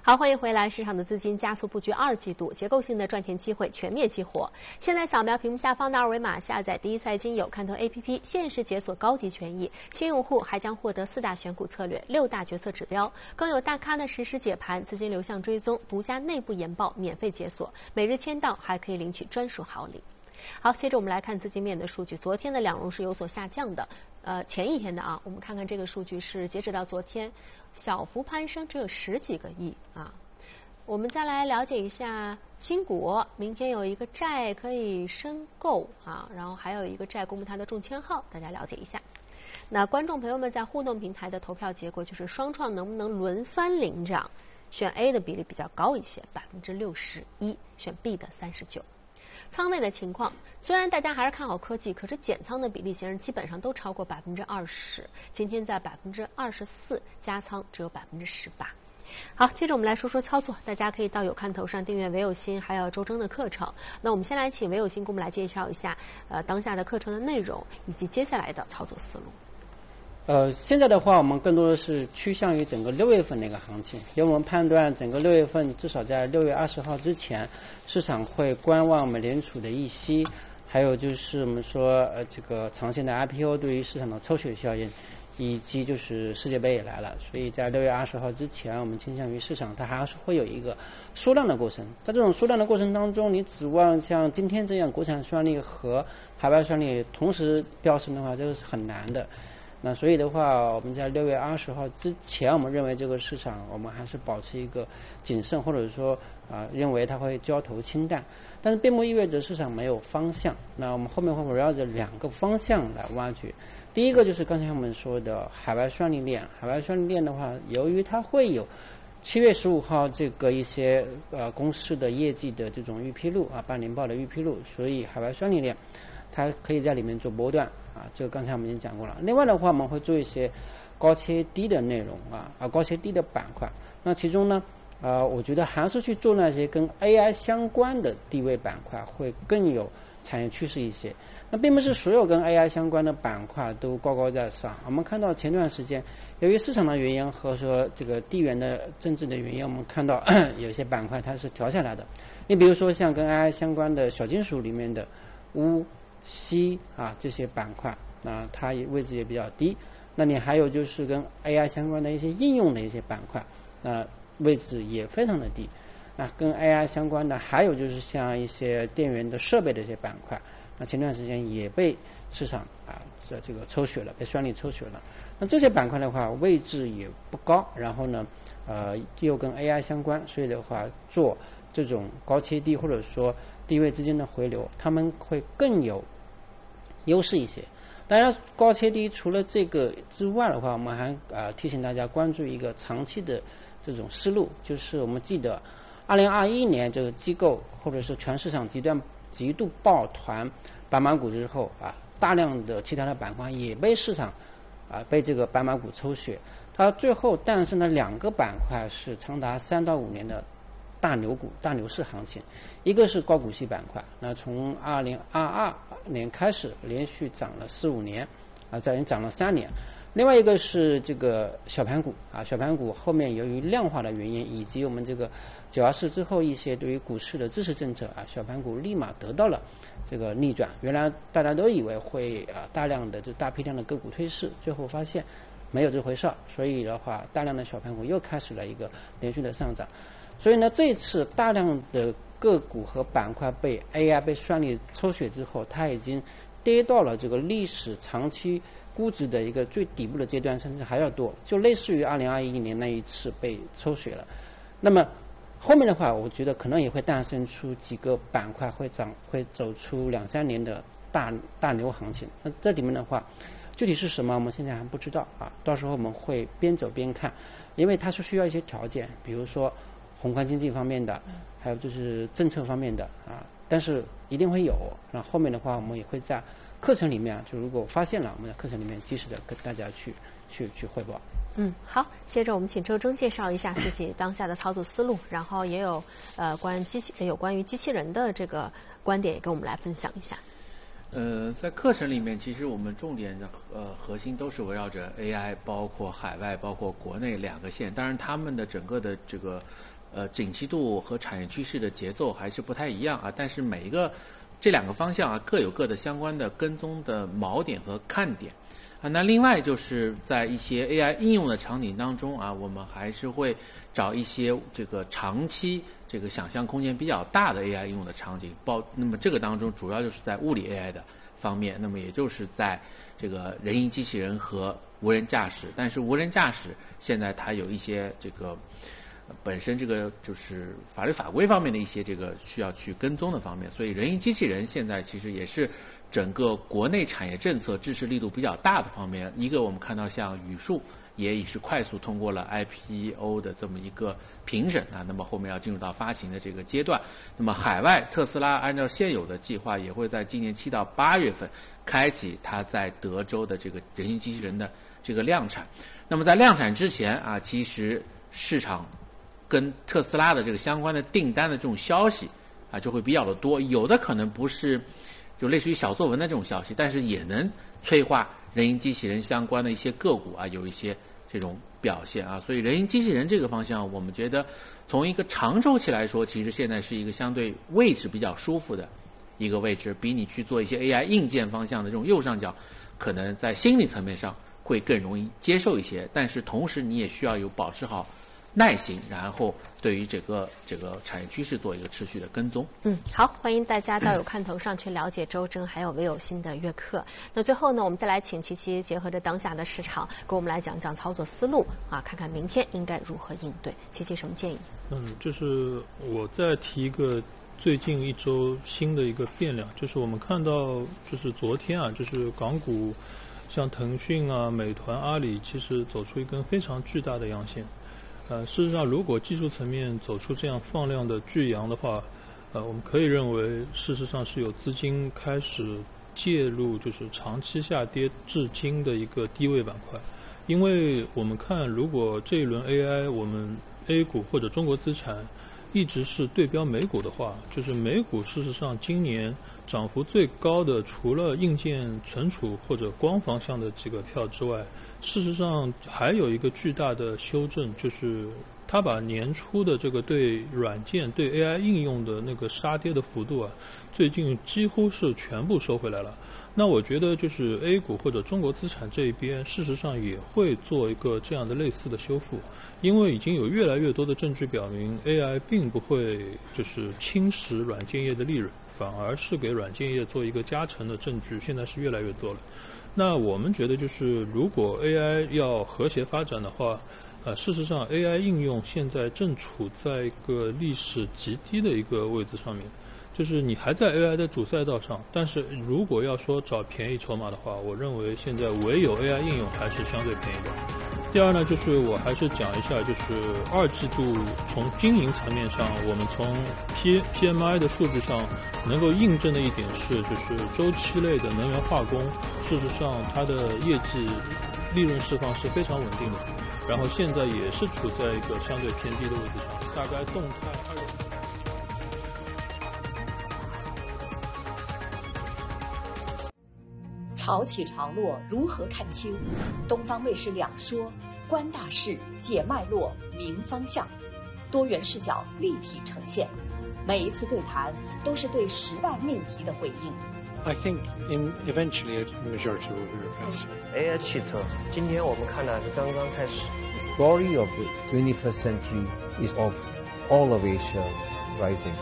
好，欢迎回来。市场的资金加速布局二季度，结构性的赚钱机会全面激活。现在扫描屏幕下方的二维码，下载第一财经有看头 APP， 限时解锁高级权益。新用户还将获得4大选股策略、6大决策指标，更有大咖的实时解盘、资金流向追踪、独家内部研报免费解锁，每日签到还可以领取专属好礼。好，接着我们来看资金面的数据。昨天的两融是有所下降的，前一天的啊，我们看看这个数据是截止到昨天，小幅攀升，只有10几个亿啊。我们再来了解一下新股，明天有一个债可以申购啊，然后还有一个债公布它的中签号，大家了解一下。那观众朋友们在互动平台的投票结果就是双创能不能轮番领涨，选 A 的比例比较高一些，61%，选 B 的39%。仓位的情况，虽然大家还是看好科技，可是减仓的比例显然基本上都超过20%，今天在24%，加仓只有18%。好，接着我们来说说操作，大家可以到有看头上订阅唯有心还有周征的课程。那我们先来请唯有心给我们来介绍一下当下的课程的内容以及接下来的操作思路。 现在的话，我们更多的是趋向于整个6月份的一个行情，因为我们判断整个6月份至少在6月20号之前，市场会观望美联储的议息，还有就是我们说这个长线的 IPO 对于市场的抽血效应，以及就是世界杯也来了，所以在6月20号之前，我们倾向于市场它还是会有一个缩量的过程。在这种缩量的过程当中，你指望像今天这样国产算力和海外算力同时飙升的话，这个是很难的。那所以的话，我们在6月20号之前，我们认为这个市场我们还是保持一个谨慎，或者说认为它会交投清淡，但是并不意味着市场没有方向。那我们后面会围绕着2个方向来挖掘。第一个就是刚才我们说的海外算力链，海外算力链的话，由于它会有7月15号这个一些公司的业绩的这种预披露半年报的预披露，所以海外算力链它可以在里面做波段这个刚才我们已经讲过了。另外的话，我们会做一些高切低的内容高切低的板块。那其中呢我觉得还是去做那些跟 AI 相关的低位板块会更有产业趋势一些。那并不是所有跟 AI 相关的板块都高高在上。我们看到前段时间由于市场的原因和说这个地缘的政治的原因，我们看到有一些板块它是调下来的。你比如说像跟 AI 相关的小金属里面的钨、锡这些板块它也位置也比较低。那你还有就是跟 AI 相关的一些应用的一些板块位置也非常的低。跟 AI 相关的还有就是像一些电源的设备的一些板块，前段时间也被市场这个抽血了，被算力抽血了。那这些板块的话位置也不高，然后呢又跟 AI 相关，所以的话做这种高切低或者说低位之间的回流，他们会更有优势一些。当然高切低除了这个之外的话，我们还提醒大家关注一个长期的这种思路，就是我们记得2021年这个机构或者是全市场极度抱团白马股之后大量的其他的板块也被市场被这个白马股抽血，它最后诞生了2个板块是长达3到5年的大牛股大牛市行情。一个是高股息板块，那从2022年开始连续涨了4-5年再涨了3年。另外一个是这个小盘股小盘股后面由于量化的原因以及我们这个924之后一些对于股市的支持政策小盘股立马得到了这个逆转。原来大家都以为会大量的大批量的个股退市，最后发现没有这回事，所以的话大量的小盘股又开始了一个连续的上涨。所以呢，这次大量的个股和板块被 AI 被算力抽血之后，它已经跌到了这个历史长期估值的一个最底部的阶段，甚至还要多，就类似于2021年那一次被抽血了。那么后面的话，我觉得可能也会诞生出几个板块会走出2-3年的大牛行情。那这里面的话具体是什么我们现在还不知道到时候我们会边走边看，因为它是需要一些条件，比如说宏观经济方面的，还有就是政策方面的但是一定会有。那后面的话我们也会在课程里面就如果发现了，我们在课程里面及时的跟大家去汇报。 好，接着我们请周征介绍一下自己当下的操作思路，然后也有关于机器人的这个观点也跟我们来分享一下。 在课程里面，其实我们重点的核心都是围绕着 AI， 包括海外，包括国内两个线。当然，他们的整个的这个景气度和产业趋势的节奏还是不太一样啊。但是每一个这两个方向啊，各有各的相关的跟踪的锚点和看点啊。那另外就是在一些 AI 应用的场景当中啊，我们还是会找一些这个长期这个想象空间比较大的 AI 应用的场景，那么这个当中主要就是在物理 AI 的方面，那么也就是在这个人形机器人和无人驾驶。但是无人驾驶现在它有一些这个本身这个就是法律法规方面的一些这个需要去跟踪的方面，所以人形机器人现在其实也是整个国内产业政策支持力度比较大的方面。一个我们看到像语数也是快速通过了 IPO 的这么一个评审啊，那么后面要进入到发行的这个阶段。那么海外特斯拉按照现有的计划，也会在今年7到8月份开启它在德州的这个人形机器人的这个量产。那么在量产之前啊，其实市场跟特斯拉的这个相关的订单的这种消息啊，就会比较的多，有的可能不是就类似于小作文的这种消息，但是也能催化人形机器人相关的一些个股啊，有一些这种表现啊。所以人形机器人这个方向，我们觉得从一个长周期来说，其实现在是一个相对位置比较舒服的一个位置，比你去做一些 AI 硬件方向的这种右上角，可能在心理层面上会更容易接受一些。但是同时你也需要有保持好耐心，然后对于这个产业趋势做一个持续的跟踪。 好，欢迎大家到有看头上去了解周征还有唯有新的月课。那最后呢，我们再来请琪琪结合着当下的市场，给我们来讲讲操作思路啊，看看明天应该如何应对。琪琪什么建议？ 就是我再提一个最近一周新的一个变量，就是我们看到就是昨天啊，就是港股像腾讯啊、美团、阿里，其实走出一根非常巨大的阳线。事实上，如果技术层面走出这样放量的巨阳的话，我们可以认为，事实上是有资金开始介入，就是长期下跌至今的一个低位板块。因为我们看，如果这一轮 AI 我们 A 股或者中国资产一直是对标美股的话，就是美股事实上今年涨幅最高的，除了硬件存储或者光方向的几个票之外，事实上还有一个巨大的修正，就是它把年初的这个对软件对 AI 应用的那个杀跌的幅度啊，最近几乎是全部收回来了。那我觉得就是 A 股或者中国资产这一边，事实上也会做一个这样的类似的修复，因为已经有越来越多的证据表明 AI 并不会就是侵蚀软件业的利润，反而是给软件业做一个加成的证据，现在是越来越多了。那我们觉得就是如果 AI 要和谐发展的话，事实上 AI 应用现在正处在一个历史极低的一个位置上面，就是你还在 AI 的主赛道上，但是如果要说找便宜筹码的话，我认为现在唯有 AI 应用还是相对便宜的。第二呢，就是我还是讲一下，就是2季度从经营层面上，我们从 PMI 的数据上能够印证的一点是，就是周期类的能源化工，事实上它的业绩利润释放是非常稳定的，然后现在也是处在一个相对偏低的位置上，大概动态潮起潮落如何看清？东方卫视两说，观大势，解脉络，明方向，多元视角立体呈现。每一次对谈都是对时代命题的回应。 I think eventually the majority will be replaced. AI 汽车，今天我们看的是刚刚开始。 The story of the 21st century is of all of Asia rising.